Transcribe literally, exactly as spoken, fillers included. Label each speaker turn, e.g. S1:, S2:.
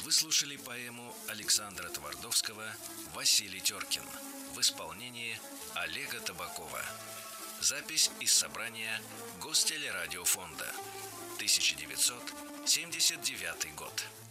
S1: Вы слушали поэму Александра Твардовского «Василий Теркин» в исполнении Олега Табакова. Запись из собрания Гостелерадиофонда, тысяча девятьсот семьдесят девятый год.